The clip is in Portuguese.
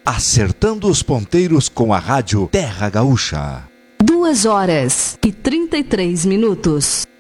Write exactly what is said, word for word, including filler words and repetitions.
Acertando os ponteiros com a rádio Terra Gaúcha. Duas horas e trinta e três minutos.